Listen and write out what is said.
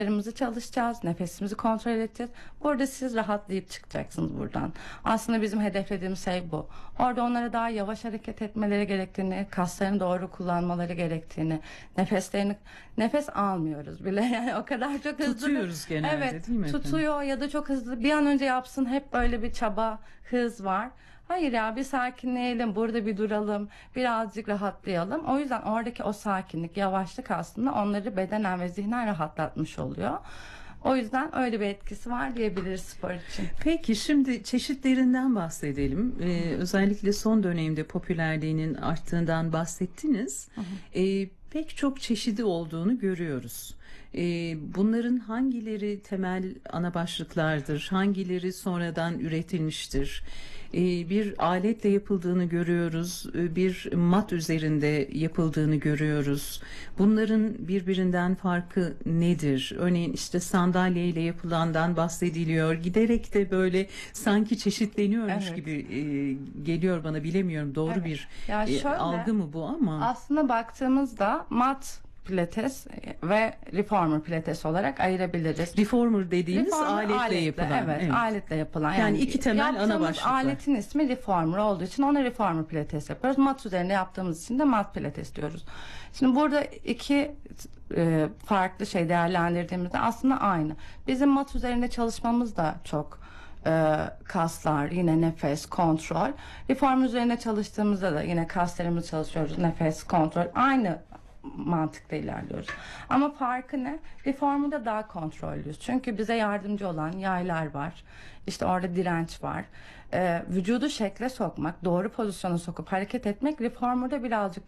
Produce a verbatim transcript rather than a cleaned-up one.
Nefesimizi çalışacağız, nefesimizi kontrol edeceğiz. Burada siz rahatlayıp çıkacaksınız buradan. Aslında bizim hedeflediğimiz şey bu. Orada onlara daha yavaş hareket etmeleri gerektiğini, kaslarını doğru kullanmaları gerektiğini, nefeslerini, nefes almıyoruz bile. Yani o kadar çok hızlı. Tutuyoruz genelde, evet, değil mi efendim? tutuyor ya da çok hızlı. Bir an önce yapsın, hep böyle bir çaba, hız var. Hayır ya, bir sakinleyelim, burada bir duralım, birazcık rahatlayalım. O yüzden oradaki o sakinlik, yavaşlık aslında onları bedenen ve zihnen rahatlatmış oluyor. O yüzden öyle bir etkisi var diyebiliriz spor için. Peki şimdi çeşitlerinden bahsedelim. Ee, özellikle son dönemde popülerliğinin arttığından bahsettiniz. Ee, pek çok çeşidi olduğunu görüyoruz. Ee, bunların hangileri temel ana başlıklardır? Hangileri sonradan üretilmiştir? Ee, bir aletle yapıldığını görüyoruz. Ee, bir mat üzerinde yapıldığını görüyoruz. Bunların birbirinden farkı nedir? Örneğin işte sandalyeyle yapılandan bahsediliyor. Giderek de böyle sanki çeşitleniyormuş Evet. gibi e, geliyor bana, bilemiyorum. Doğru Evet. bir Ya e, şöyle, algı mı bu ama? aslında baktığımızda mat pilates ve reformer pilates olarak ayırabiliriz. Reformer dediğimiz Reformer aletle, yapılan. Evet, evet. aletle yapılan. Yani iki temel ana yaptığımız başlık var. aletin ismi reformer olduğu için ona reformer pilates yapıyoruz. Mat üzerinde yaptığımız için de mat pilates diyoruz. Şimdi burada iki e, farklı şey değerlendirdiğimizde aslında aynı. Bizim mat üzerinde çalışmamız da çok e, kaslar, yine nefes, kontrol. Reformer üzerine çalıştığımızda da yine kaslarımız çalışıyoruz. Nefes, kontrol. Aynı mantıkta ilerliyoruz. Ama farkı ne? Reformer'da daha kontrollüyüz. Çünkü bize yardımcı olan yaylar var. İşte orada direnç var. Ee, vücudu şekle sokmak, doğru pozisyona sokup hareket etmek Reformer'da birazcık